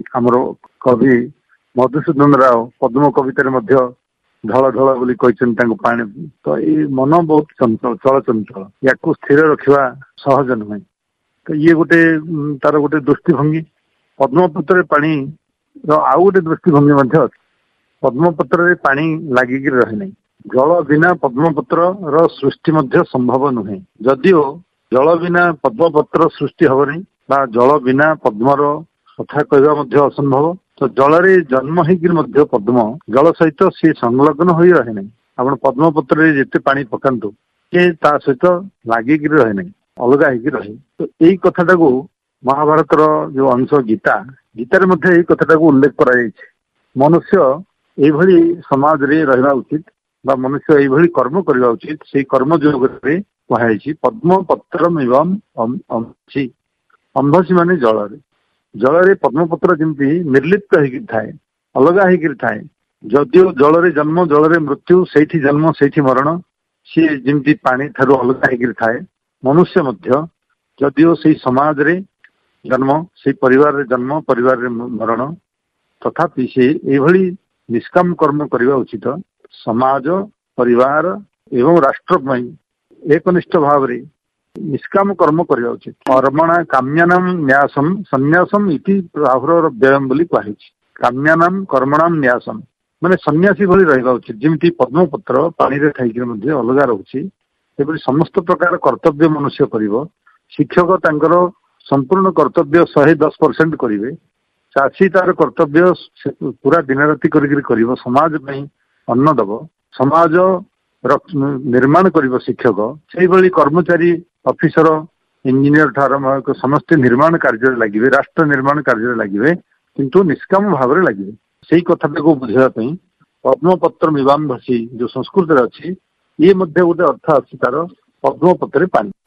ଆମର କବି ମଧୁସୂଦନ ରାଓ ପଦ୍ମ କବିତାରେ ମଧ୍ୟ ଢଳ ଢଳ ବୋଲି କହିଛନ୍ତି ତାଙ୍କୁ ପାଣି। ତ ଏଇ ମନ ବହୁତ ଚଞ୍ଚଳ ଚଳଚଞ୍ଚଳ, ୟାକୁ ସ୍ଥିର ରଖିବା ସହଜ ନୁହେଁ। ତ ଇଏ ଗୋଟେ ତାର ଗୋଟେ ଦୃଷ୍ଟିଭଙ୍ଗୀ। ପଦ୍ମପତ୍ରରେ ପାଣି ଆଉ ଗୋଟେ ଦୃଷ୍ଟିଭଙ୍ଗୀ ମଧ୍ୟ ଅଛି। ପଦ୍ମପତ୍ରରେ ପାଣି ଲାଗିକି ରହେ ନାହିଁ। ଜଳ ବିନା ପଦ୍ମପତ୍ରର ସୃଷ୍ଟି ମଧ୍ୟ ସମ୍ଭବ ନୁହେଁ। ଯଦିଓ ଜଳ ବିନା ପଦ୍ମପତ୍ର ସୃଷ୍ଟି ହବ ନାହିଁ ବା ଜଳ ବିନା ପଦ୍ମର କଥା କହିବା ମଧ୍ୟ ଅସମ୍ଭବ। ତ ଜଳରେ ଜନ୍ମ ହେଇକିରି ମଧ୍ୟ ପଦ୍ମ ଜଳ ସହିତ ସିଏ ସଂଲଗ୍ନ ହୋଇ ରହେ ନାହିଁ। ଆପଣ ପଦ୍ମପତ୍ରରେ ଯେତେ ପାଣି ପକାନ୍ତୁ ସେ ତା ସହିତ ଲାଗିକିରି ରହେ ନାହିଁ, ଅଲଗା ହେଇକି ରହେ। ତ ଏଇ କଥାଟାକୁ ମହାଭାରତର ଯୋଉ ଅଂଶ ଗୀତାରେ ମଧ୍ୟ ଏଇ କଥାଟାକୁ ଉଲ୍ଲେଖ କରାଯାଇଛି। ମନୁଷ୍ୟ ଏଇଭଳି ସମାଜରେ ରହିବା ଉଚିତ ବା ମନୁଷ୍ୟ ଏଇଭଳି କର୍ମ କରିବା ଉଚିତ। ସେଇ କର୍ମ ଯୋଗରେ କୁହାଯାଇଛି ପଦ୍ମ ପତ୍ରମ ଇବମ୍ ଅମ୍ଭସି। ଅମ୍ଭସି ମାନେ ଜଳରେ ପଦ୍ମପତ୍ର ଯେମିତି ନିର୍ଲିପ୍ତ ହେଇକି ଥାଏ, ଅଲଗା ହେଇକିରି ଥାଏ। ଯଦିଓ ଜଳରେ ଜନ୍ମ ଜଳରେ ମୃତ୍ୟୁ, ସେଇଠି ଜନ୍ମ ସେଇଠି ମରଣ, ସିଏ ଯେମିତି ପାଣି ଠାରୁ ଅଲଗା ହେଇକିରି ଥାଏ, ମନୁଷ୍ୟ ମଧ୍ୟ ଯଦିଓ ସେଇ ସମାଜରେ ଜନ୍ମ, ସେଇ ପରିବାରରେ ଜନ୍ମ, ପରିବାରରେ ମରଣ, ତଥାପି ସେ ଏଇଭଳି ନିଷ୍କାମ କର୍ମ କରିବା ଉଚିତ। ସମାଜ, ପରିବାର ଏବଂ ରାଷ୍ଟ୍ର ପାଇଁ ଏକନିଷ୍ଠ ଭାବରେ ନିଷ୍କାମ କର୍ମ କରିବା ଉଚିତ। କର୍ମଣା କାମ୍ୟାନାମ ନ୍ୟାସମ ସନ୍ନ୍ୟାସମ ଇତି ରାହୁର ବ୍ୟୟମ ବୋଲି କୁହାଯାଇଛି। କାମ୍ୟାନାମ କର୍ମଣାମ ନ୍ୟାସମ ମାନେ ସନ୍ନ୍ୟାସୀ ଭଳି ରହିବା ଉଚିତ। ଯେମିତି ପଦ୍ମପତ୍ର ପାଣିରେ ଥାଇକି ମଧ୍ୟ ଅଲଗା ରହୁଛି, ସେପରି ସମସ୍ତ ପ୍ରକାର କର୍ତ୍ତବ୍ୟ ମନୁଷ୍ୟ କରିବ। ଶିକ୍ଷକ ତାଙ୍କର ସମ୍ପୂର୍ଣ୍ଣ କର୍ତ୍ତବ୍ୟ 110% କରିବେ। ଚାଷୀ ତାର କର୍ତ୍ତବ୍ୟ ପୁରା ଦିନ ରାତି କରିକିରି କରିବ, ସମାଜ ପାଇଁ ଅନ୍ନ ଦବ, ସମାଜ ନିର୍ମାଣ କରିବ ଶିକ୍ଷକ। ସେଇଭଳି କର୍ମଚାରୀ, ଅଫିସର, ଇଞ୍ଜିନିୟର ଠାରୁ ଆରମ୍ଭ ସମସ୍ତେ ନିର୍ମାଣ କାର୍ଯ୍ୟରେ ଲାଗିବେ, ରାଷ୍ଟ୍ର ନିର୍ମାଣ କାର୍ଯ୍ୟରେ ଲାଗିବେ, କିନ୍ତୁ ନିଷ୍କାମ ଭାବରେ ଲାଗିବେ। ସେଇ କଥାଟାକୁ ବୁଝିବା ପାଇଁ ପଦ୍ମପତ୍ର ମିବାମ୍ଭସି ଯୋଉ ସଂସ୍କୃତରେ ଅଛି, ଇଏ ମଧ୍ୟ ଗୋଟେ ଅର୍ଥ ଅଛି ତାର, ପଦ୍ମପତ୍ରରେ ପାଣି।